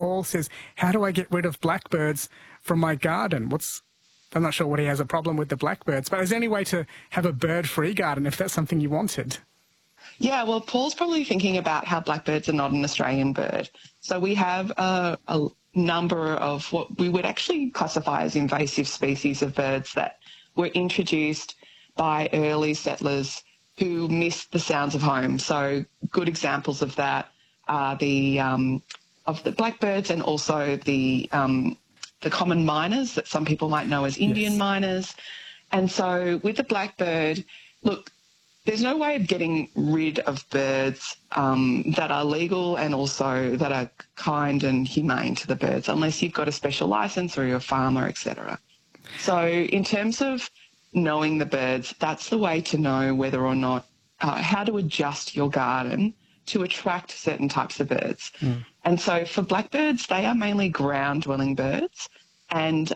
Paul says, how do I get rid of blackbirds from my garden? I'm not sure what he has a problem with the blackbirds, but is there any way to have a bird-free garden if that's something you wanted? Yeah, well, Paul's probably thinking about how blackbirds are not an Australian bird. So we have a number of what we would actually classify as invasive species of birds that were introduced by early settlers who missed the sounds of home. So good examples of that are the blackbirds and also the common miners that some people might know as Indian miners. And so with the blackbird, look, there's no way of getting rid of birds that are legal and also that are kind and humane to the birds unless you've got a special licence or you're a farmer, etc. So in terms of knowing the birds, that's the way to know whether or not how to adjust your garden to attract certain types of birds. And so for blackbirds, they are mainly ground-dwelling birds, and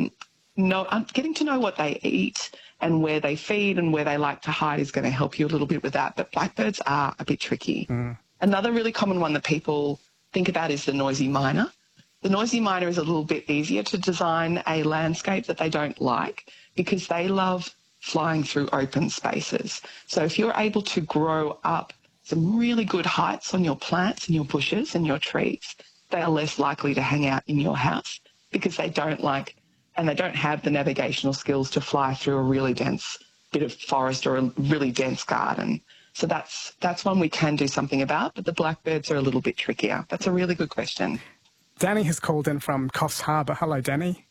getting to know what they eat and where they feed and where they like to hide is going to help you a little bit with that. But blackbirds are a bit tricky. Another really common one that people think about is the noisy miner. The noisy miner is a little bit easier to design a landscape that they don't like because they love flying through open spaces. So if you're able to grow up some really good heights on your plants and your bushes and your trees, they are less likely to hang out in your house because they don't like and they don't have the navigational skills to fly through a really dense bit of forest or a really dense garden. So that's one we can do something about, but the blackbirds are a little bit trickier. That's a really good question. Danny has called in from Coffs Harbour. Hello, Danny.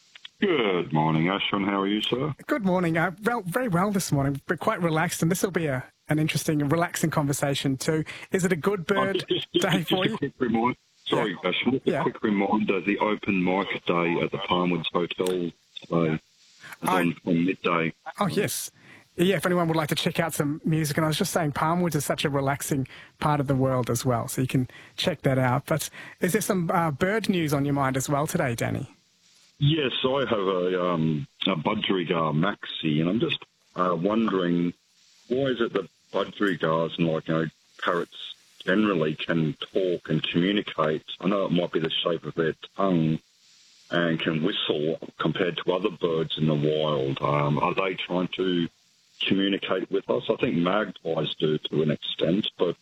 Good morning, Ashton. How are you, sir? Good morning. Very well this morning. We're quite relaxed, and this will be an interesting and relaxing conversation too. Is it a good bird day for you? A quick reminder. Sorry, Ashton. Just a quick reminder, the open mic day at the Palmwoods Hotel today on midday. Oh, yes. Yeah, if anyone would like to check out some music. And I was just saying Palmwoods is such a relaxing part of the world as well, so you can check that out. But is there some bird news on your mind as well today, Danny? Yes, I have a budgerigar maxi, and I'm just wondering, why is it that budgerigars and parrots generally can talk and communicate? I know it might be the shape of their tongue and can whistle compared to other birds in the wild. Are they trying to communicate with us? I think magpies do to an extent, but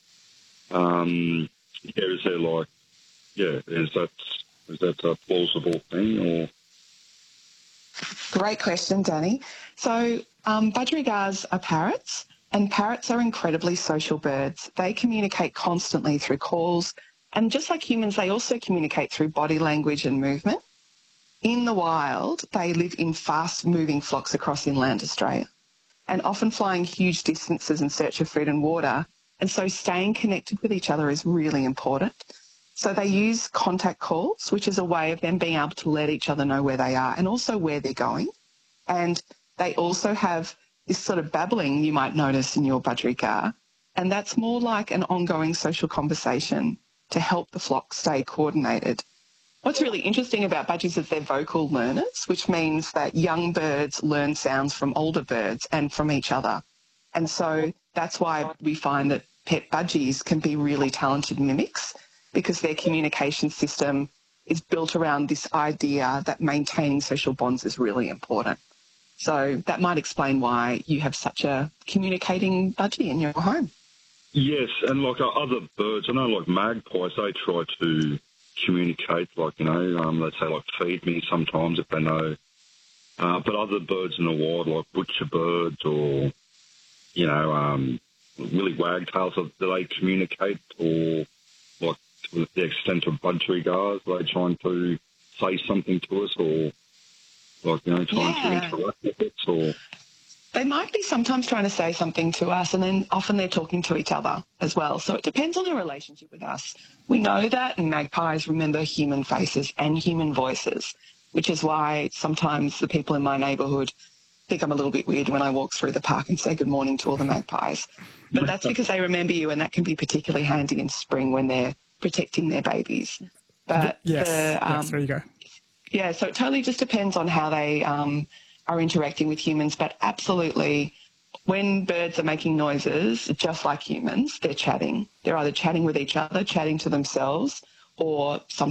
is that a plausible thing? Or Great question, Danny. So budgerigars are parrots, and parrots are incredibly social birds. They communicate constantly through calls, and just like humans, they also communicate through body language and movement. In the wild, they live in fast-moving flocks across inland Australia and often flying huge distances in search of food and water, and so staying connected with each other is really important. So they use contact calls, which is a way of them being able to let each other know where they are and also where they're going. And they also have this sort of babbling you might notice in your budgerigar, and that's more like an ongoing social conversation to help the flock stay coordinated. What's really interesting about budgies is they're vocal learners, which means that young birds learn sounds from older birds and from each other. And so that's why we find that pet budgies can be really talented mimics, because their communication system is built around this idea that maintaining social bonds is really important. So that might explain why you have such a communicating budgie in your home. yes, and like other birds, I know like magpies, they try to communicate, they say feed me sometimes if they know. But other birds in the wild, like butcher birds or, willy wagtails, do they communicate, or like to the extent of budgerigars, are they trying to say something to us, or trying to interact with it, or? They might be sometimes trying to say something to us, and then often they're talking to each other as well. So it depends on their relationship with us. We know that, and magpies remember human faces and human voices, which is why sometimes the people in my neighbourhood think I'm a little bit weird when I walk through the park and say good morning to all the magpies. But that's because they remember you, and that can be particularly handy in spring when they're protecting their babies. But yes, there you go. Yeah, so it totally just depends on how they are interacting with humans. But absolutely, when birds are making noises, just like humans, they're chatting. They're either chatting with each other, chatting to themselves, or sometimes